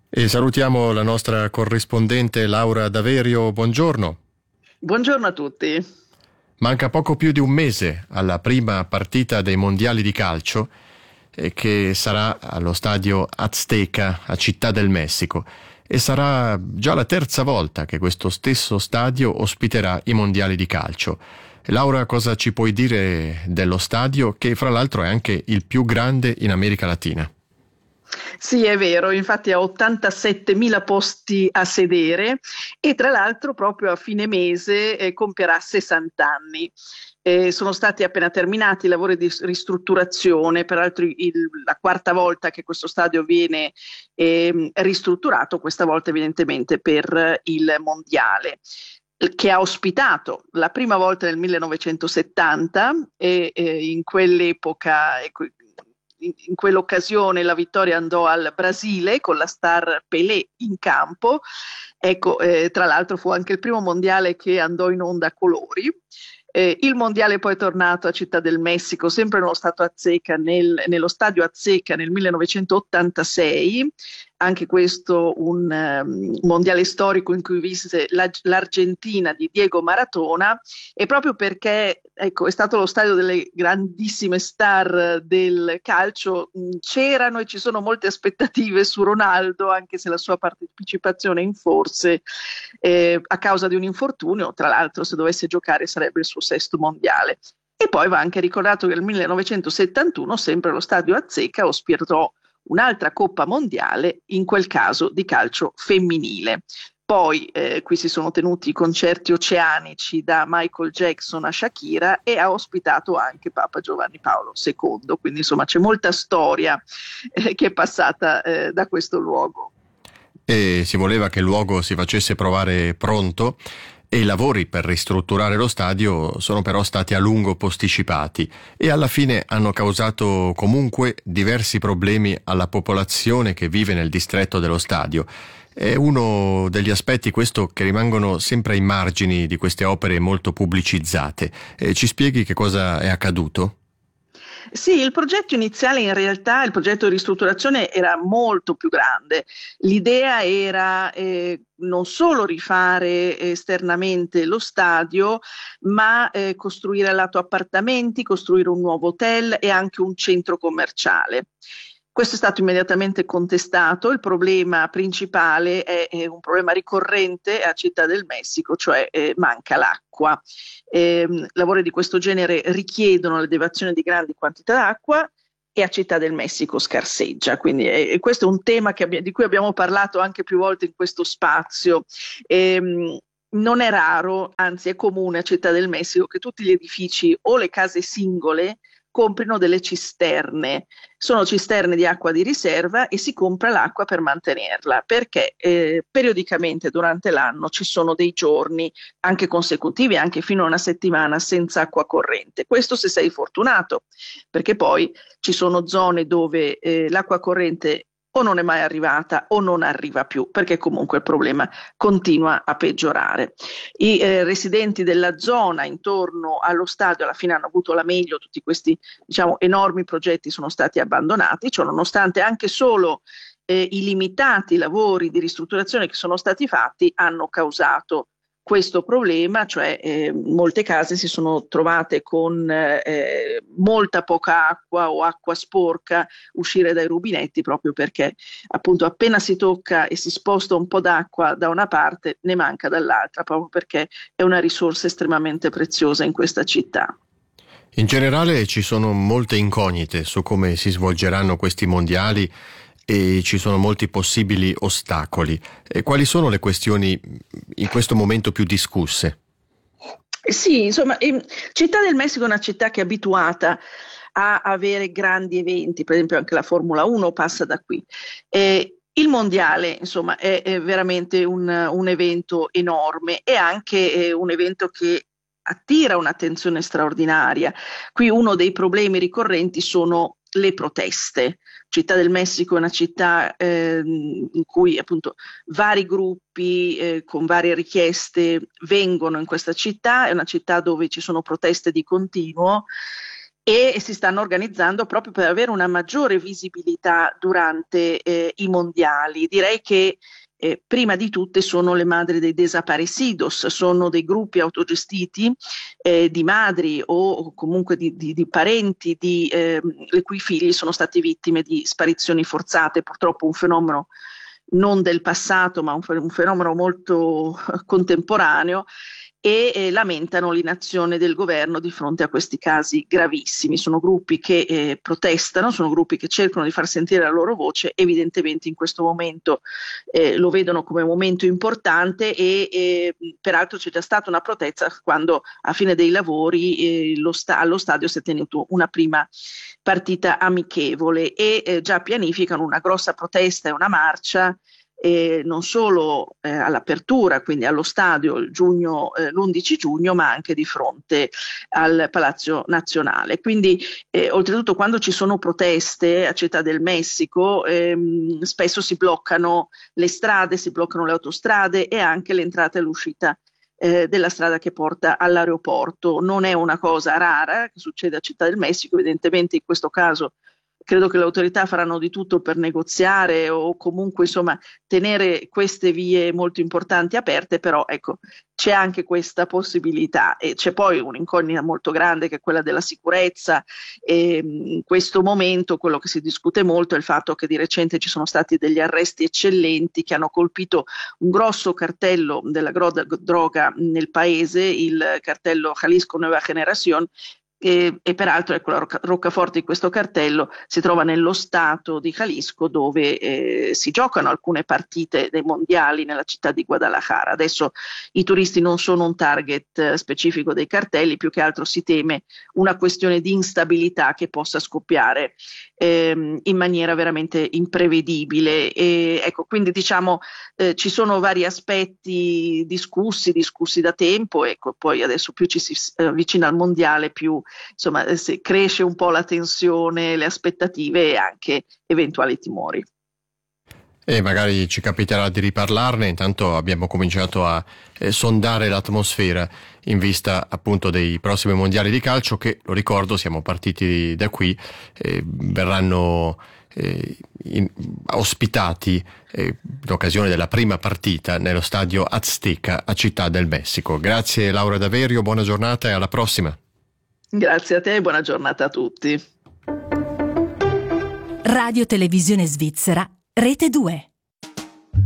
E salutiamo la nostra corrispondente Laura Daverio, buongiorno. Buongiorno a tutti. Manca poco più di un mese alla prima partita dei mondiali di calcio che sarà allo stadio Azteca a Città del Messico e sarà già la terza volta che questo stesso stadio ospiterà i mondiali di calcio. Laura, cosa ci puoi dire dello stadio che fra l'altro è anche il più grande in America Latina? Sì, è vero, infatti ha 87.000 posti a sedere e tra l'altro proprio a fine mese compierà 60 anni. Sono stati appena terminati i lavori di ristrutturazione, peraltro la quarta volta che questo stadio viene ristrutturato, questa volta evidentemente per il mondiale, che ha ospitato la prima volta nel 1970 e in quell'epoca, in quell'occasione la vittoria andò al Brasile con la star Pelé in campo. Ecco, tra l'altro fu anche il primo mondiale che andò in onda a colori. Il mondiale poi è tornato a Città del Messico, sempre nello nello stadio Azteca nel 1986, anche questo un mondiale storico in cui visse l'Argentina di Diego Maradona, e proprio perché ecco, è stato lo stadio delle grandissime star del calcio, c'erano e ci sono molte aspettative su Ronaldo, anche se la sua partecipazione in forse a causa di un infortunio, tra l'altro se dovesse giocare sarebbe il suo sesto mondiale. E poi va anche ricordato che nel 1971 sempre lo stadio Azteca ospitò un'altra Coppa Mondiale, in quel caso di calcio femminile. Poi qui si sono tenuti i concerti oceanici da Michael Jackson a Shakira e ha ospitato anche Papa Giovanni Paolo II, quindi insomma c'è molta storia che è passata da questo luogo. E si voleva che il luogo si facesse provare pronto e i lavori per ristrutturare lo stadio sono però stati a lungo posticipati e alla fine hanno causato comunque diversi problemi alla popolazione che vive nel distretto dello stadio. È uno degli aspetti questo che rimangono sempre ai margini di queste opere molto pubblicizzate. Ci spieghi che cosa è accaduto? Sì, il progetto iniziale in realtà, il progetto di ristrutturazione era molto più grande. L'idea era non solo rifare esternamente lo stadio, ma costruire al lato appartamenti, costruire un nuovo hotel e anche un centro commerciale. Questo è stato immediatamente contestato. Il problema principale è un problema ricorrente a Città del Messico, cioè manca l'acqua. Lavori di questo genere richiedono la devazione di grandi quantità d'acqua e a Città del Messico scarseggia. Quindi questo è un tema di cui abbiamo parlato anche più volte in questo spazio. Non è raro, anzi è comune a Città del Messico che tutti gli edifici o le case singole comprino delle cisterne. Sono cisterne di acqua di riserva e si compra l'acqua per mantenerla, perché periodicamente durante l'anno ci sono dei giorni anche consecutivi, anche fino a una settimana senza acqua corrente. Questo se sei fortunato, perché poi ci sono zone dove l'acqua corrente o non è mai arrivata o non arriva più, perché comunque il problema continua a peggiorare. I residenti della zona intorno allo stadio alla fine hanno avuto la meglio, tutti questi diciamo, enormi progetti sono stati abbandonati, cioè nonostante anche solo i limitati lavori di ristrutturazione che sono stati fatti hanno causato questo problema, cioè molte case si sono trovate con molta poca acqua o acqua sporca uscire dai rubinetti, proprio perché appunto appena si tocca e si sposta un po' d'acqua da una parte ne manca dall'altra, proprio perché è una risorsa estremamente preziosa in questa città. In generale ci sono molte incognite su come si svolgeranno questi mondiali e ci sono molti possibili ostacoli. E quali sono le questioni in questo momento più discusse? Sì, insomma, Città del Messico è una città che è abituata a avere grandi eventi, per esempio anche la Formula 1 passa da qui. Il mondiale, insomma, è veramente un evento enorme e anche un evento che attira un'attenzione straordinaria. Qui uno dei problemi ricorrenti sono le proteste. Città del Messico è una città in cui appunto vari gruppi con varie richieste vengono in questa città, è una città dove ci sono proteste di continuo e si stanno organizzando proprio per avere una maggiore visibilità durante i mondiali. Direi che prima di tutte sono le madri dei desaparecidos, sono dei gruppi autogestiti di madri o comunque di parenti le cui figli sono stati vittime di sparizioni forzate, purtroppo un fenomeno non del passato ma un fenomeno molto contemporaneo, e lamentano l'inazione del governo di fronte a questi casi gravissimi. Sono gruppi che protestano, sono gruppi che cercano di far sentire la loro voce, evidentemente in questo momento lo vedono come un momento importante e peraltro c'è già stata una protesta quando a fine dei lavori allo stadio si è tenuta una prima partita amichevole e già pianificano una grossa protesta e una marcia non solo all'apertura, quindi allo stadio l'11 giugno, ma anche di fronte al Palazzo Nazionale. Quindi oltretutto quando ci sono proteste a Città del Messico spesso si bloccano le strade, si bloccano le autostrade e anche l'entrata e l'uscita della strada che porta all'aeroporto. Non è una cosa rara che succede a Città del Messico, evidentemente in questo caso credo che le autorità faranno di tutto per negoziare o comunque insomma tenere queste vie molto importanti aperte, però ecco c'è anche questa possibilità e c'è poi un'incognita molto grande che è quella della sicurezza e in questo momento quello che si discute molto è il fatto che di recente ci sono stati degli arresti eccellenti che hanno colpito un grosso cartello della droga nel paese, il cartello Jalisco Nueva Generación, e peraltro ecco, la roccaforte di questo cartello si trova nello stato di Jalisco dove si giocano alcune partite dei mondiali nella città di Guadalajara. Adesso i turisti non sono un target specifico dei cartelli, più che altro si teme una questione di instabilità che possa scoppiare in maniera veramente imprevedibile. E, ecco, quindi diciamo ci sono vari aspetti discussi da tempo, ecco, poi adesso più ci si avvicina al mondiale più insomma cresce un po' la tensione, le aspettative e anche eventuali timori. E magari ci capiterà di riparlarne, intanto abbiamo cominciato a sondare l'atmosfera in vista appunto dei prossimi mondiali di calcio che, lo ricordo, siamo partiti da qui, verranno ospitati in occasione della prima partita nello stadio Azteca a Città del Messico. Grazie Laura Daverio, buona giornata e alla prossima. Grazie a te e buona giornata a tutti. Radio Televisione Svizzera, Rete 2.